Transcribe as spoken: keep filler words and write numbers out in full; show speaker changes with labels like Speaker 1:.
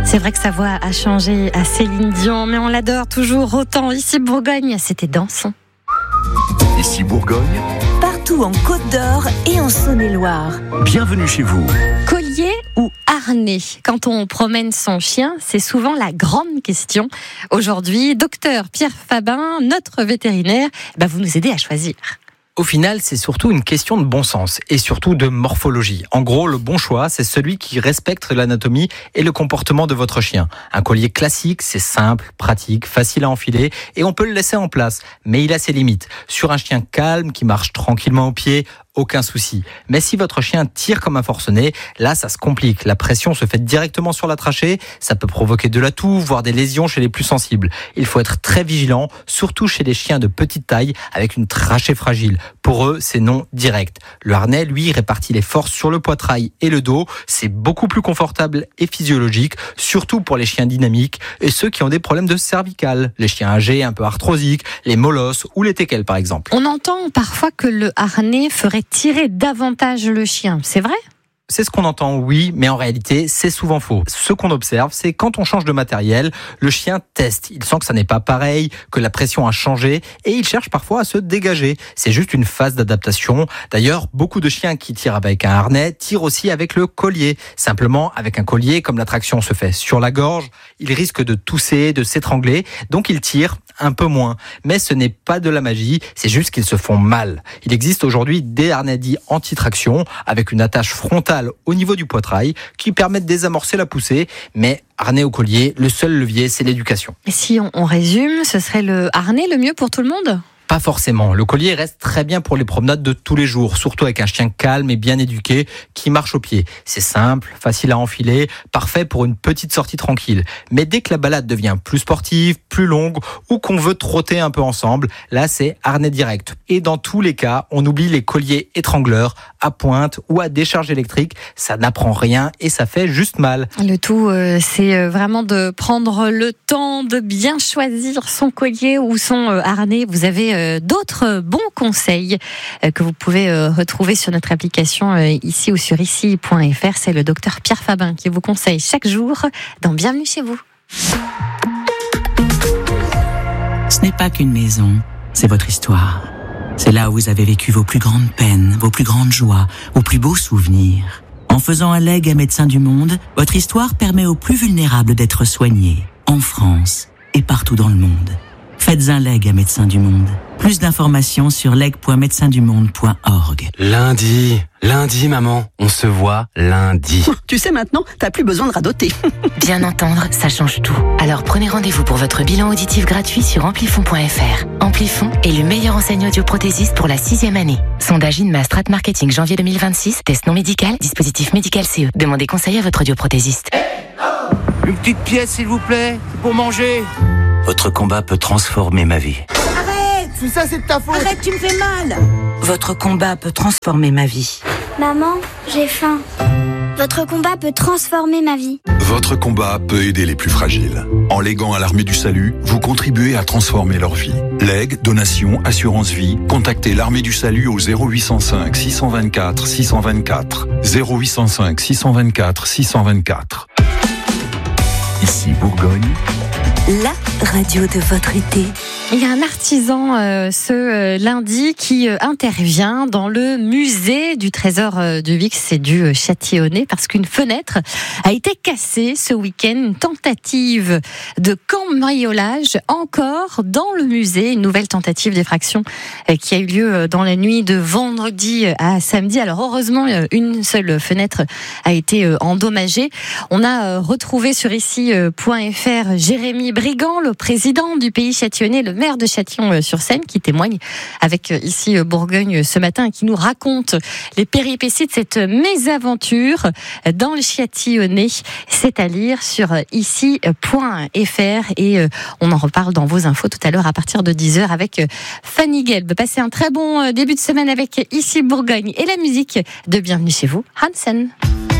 Speaker 1: C'est vrai que sa voix a changé à Céline Dion, mais on l'adore toujours autant. Ici Bourgogne, c'était dansant.
Speaker 2: Ici Bourgogne,
Speaker 3: partout en Côte d'Or et en Saône-et-Loire.
Speaker 2: Bienvenue chez vous.
Speaker 1: Collier ou harnais? Quand on promène son chien, c'est souvent la grande question. Aujourd'hui, docteur Pierre Fabin, notre vétérinaire, bah vous nous aidez à choisir.
Speaker 4: Au final, c'est surtout une question de bon sens et surtout de morphologie. En gros, le bon choix, c'est celui qui respecte l'anatomie et le comportement de votre chien. Un collier classique, c'est simple, pratique, facile à enfiler et on peut le laisser en place. Mais il a ses limites. Sur un chien calme qui marche tranquillement au pied, aucun souci. Mais si votre chien tire comme un forcené, là, ça se complique. La pression se fait directement sur la trachée. Ça peut provoquer de la toux, voire des lésions chez les plus sensibles. Il faut être très vigilant, surtout chez les chiens de petite taille avec une trachée fragile. Pour eux, c'est non direct. Le harnais, lui, répartit les forces sur le poitrail et le dos. C'est beaucoup plus confortable et physiologique, surtout pour les chiens dynamiques et ceux qui ont des problèmes de cervicales. Les chiens âgés, un peu arthrosiques, les molosses ou les teckels, par exemple.
Speaker 1: On entend parfois que le harnais ferait tirer davantage le chien, c'est vrai ?
Speaker 4: C'est ce qu'on entend, oui, mais en réalité, c'est souvent faux. Ce qu'on observe, c'est quand on change de matériel, le chien teste. Il sent que ça n'est pas pareil, que la pression a changé, et il cherche parfois à se dégager. C'est juste une phase d'adaptation. D'ailleurs, beaucoup de chiens qui tirent avec un harnais tirent aussi avec le collier. Simplement, avec un collier, comme la traction se fait sur la gorge, il risque de tousser, de s'étrangler, donc il tire un peu moins. Mais ce n'est pas de la magie, c'est juste qu'ils se font mal. Il existe aujourd'hui des harnais dits anti-traction, avec une attache frontale au niveau du poitrail qui permettent de désamorcer la poussée, mais harnais au collier, le seul levier, c'est l'éducation.
Speaker 1: Et si on, on résume, ce serait le harnais le mieux pour tout le monde ?
Speaker 4: Pas forcément. Le collier reste très bien pour les promenades de tous les jours, surtout avec un chien calme et bien éduqué qui marche au pied. C'est simple, facile à enfiler, parfait pour une petite sortie tranquille. Mais dès que la balade devient plus sportive, plus longue ou qu'on veut trotter un peu ensemble, là c'est harnais direct. Et dans tous les cas, on oublie les colliers étrangleurs à pointe ou à décharge électrique. Ça n'apprend rien et ça fait juste mal.
Speaker 1: Le tout, euh, c'est vraiment de prendre le temps de bien choisir son collier ou son euh, harnais. Vous avez euh, d'autres bons conseils euh, que vous pouvez euh, retrouver sur notre application euh, ici ou sur ici point f r. C'est le docteur Pierre Fabin qui vous conseille chaque jour dans Bienvenue chez vous.
Speaker 5: Ce n'est pas qu'une maison, c'est votre histoire. C'est là où vous avez vécu vos plus grandes peines, vos plus grandes joies, vos plus beaux souvenirs. En faisant un legs à Médecins du Monde, votre histoire permet aux plus vulnérables d'être soignés, en France et partout dans le monde. Faites un leg à Médecins du Monde. Plus d'informations sur leg point médecins du monde point org.
Speaker 6: Lundi, lundi maman, on se voit lundi.
Speaker 7: Tu sais maintenant, t'as plus besoin de radoter.
Speaker 8: Bien entendre, ça change tout. Alors prenez rendez-vous pour votre bilan auditif gratuit sur amplifon point f r. Amplifon est le meilleur enseigne audioprothésiste pour la sixième année. Sondage INMA Strat Marketing janvier deux mille vingt-six, test non médical, dispositif médical C E. Demandez conseil à votre audioprothésiste.
Speaker 9: Une petite pièce s'il vous plaît, pour manger.
Speaker 6: Votre combat peut transformer ma vie.
Speaker 9: Arrête, tout ça c'est de ta faute.
Speaker 7: Arrête, tu me fais mal.
Speaker 5: Votre combat peut transformer ma vie.
Speaker 10: Maman, j'ai faim. Votre combat peut transformer ma vie.
Speaker 2: Votre combat peut aider les plus fragiles. En léguant à l'Armée du Salut, vous contribuez à transformer leur vie. Legs, donation, assurance vie, contactez l'Armée du Salut au zéro huit cent cinq six cent vingt-quatre six cent vingt-quatre. zéro huit cent cinq six cent vingt-quatre six cent vingt-quatre. Ici Bourgogne,
Speaker 3: La radio de votre été.
Speaker 1: Il y a un artisan euh, ce euh, lundi qui euh, intervient dans le musée du trésor euh, du Vix et du euh, Châtillonnais parce qu'une fenêtre a été cassée ce week-end. Une tentative de cambriolage encore dans le musée. Une nouvelle tentative d'effraction euh, qui a eu lieu euh, dans la nuit de vendredi à samedi. Alors heureusement, euh, une seule fenêtre a été euh, endommagée. On a euh, retrouvé sur ici point f r Jérémy Brigand, le président du pays châtillonnais, le maire de Châtillon-sur-Seine, qui témoigne avec ici Bourgogne ce matin et qui nous raconte les péripéties de cette mésaventure dans le Châtillonnais. C'est à lire sur ici point f r et on en reparle dans vos infos tout à l'heure à partir de dix heures avec Fanny Gelb. Passez un très bon début de semaine avec ici Bourgogne et la musique de Bienvenue chez vous, Hansen.